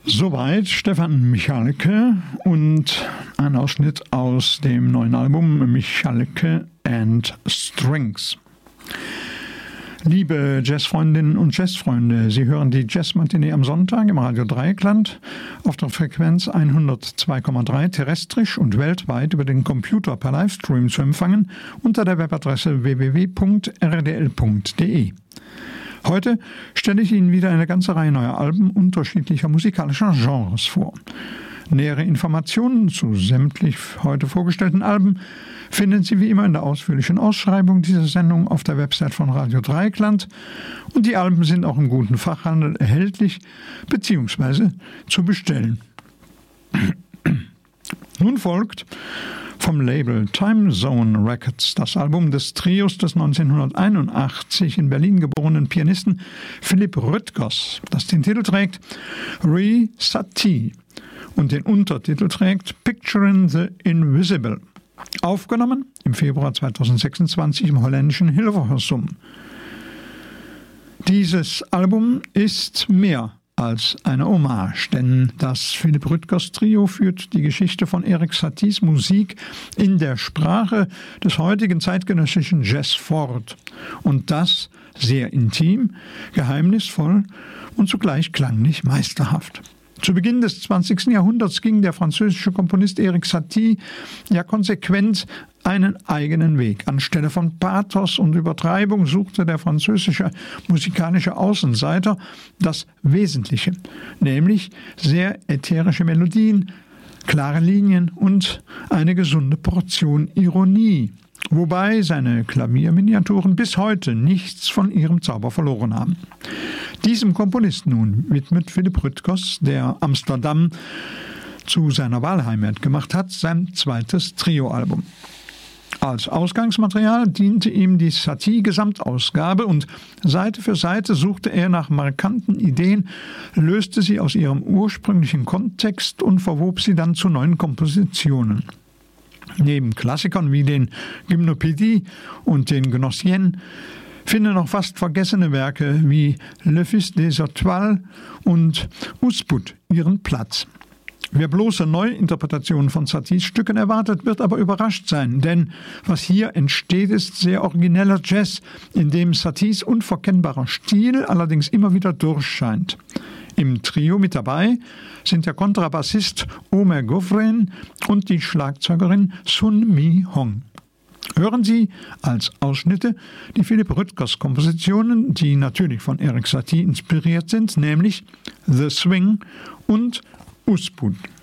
Soweit Stefan Michalke und ein Ausschnitt aus dem neuen Album Michalke and Strings. Liebe Jazzfreundinnen und Jazzfreunde, Sie hören die Jazzmatinee am Sonntag im Radio Dreieckland auf der Frequenz 102,3 terrestrisch und weltweit über den Computer per Livestream zu empfangen unter der Webadresse www.rdl.de. Heute stelle ich Ihnen wieder eine ganze Reihe neuer Alben unterschiedlicher musikalischer Genres vor. Nähere Informationen zu sämtlich heute vorgestellten Alben finden Sie wie immer in der ausführlichen Ausschreibung dieser Sendung auf der Website von Radio Dreieckland und die Alben sind auch im guten Fachhandel erhältlich bzw. zu bestellen. Nun folgt vom Label Time Zone Records das Album des Trios des 1981 in Berlin geborenen Pianisten Philipp Rüttgers, das den Titel trägt Re-Satie und den Untertitel trägt Picturing the Invisible. Aufgenommen im Februar 2026 im holländischen Hilversum. Dieses Album ist mehr als eine Hommage, denn das Philipp Rüttgers Trio führt die Geschichte von Erik Saties Musik in der Sprache des heutigen zeitgenössischen Jazz fort. Und das sehr intim, geheimnisvoll und zugleich klanglich meisterhaft. Zu Beginn des 20. Jahrhunderts ging der französische Komponist Erik Satie ja konsequent einen eigenen Weg. Anstelle von Pathos und Übertreibung suchte der französische musikalische Außenseiter das Wesentliche, nämlich sehr ätherische Melodien, klare Linien und eine gesunde Portion Ironie, wobei seine Klavierminiaturen bis heute nichts von ihrem Zauber verloren haben. Diesem Komponisten nun widmet Philipp Rüttgers, der Amsterdam zu seiner Wahlheimat gemacht hat, sein zweites Trioalbum. Als Ausgangsmaterial diente ihm die Satie-Gesamtausgabe und Seite für Seite suchte er nach markanten Ideen, löste sie aus ihrem ursprünglichen Kontext und verwob sie dann zu neuen Kompositionen. Neben Klassikern wie den Gymnopädie und den Gnossienne finden noch fast vergessene Werke wie Le Fils des Étoiles und Usput ihren Platz. Wer bloße Neuinterpretationen von Saties Stücken erwartet, wird aber überrascht sein, denn was hier entsteht, ist sehr origineller Jazz, in dem Saties unverkennbarer Stil allerdings immer wieder durchscheint. Im Trio mit dabei sind der Kontrabassist Omer Gouffren und die Schlagzeugerin Sun Mi Hong. Hören Sie als Ausschnitte die Philipp Rüttgers Kompositionen, die natürlich von Erik Satie inspiriert sind, nämlich The Swing und Usput.